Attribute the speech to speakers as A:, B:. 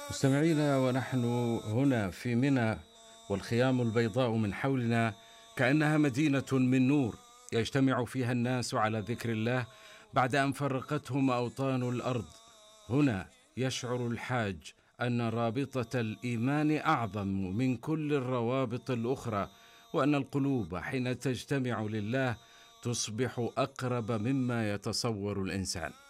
A: مستمعينا ونحن هنا في منى، والخيام البيضاء من حولنا كأنها مدينة من نور يجتمع فيها الناس على ذكر الله بعد أن فرقتهم أوطان الأرض. هنا يشعر الحاج أن رابطة الإيمان أعظم من كل الروابط الأخرى، وأن القلوب حين تجتمع لله تصبح أقرب مما يتصور الإنسان.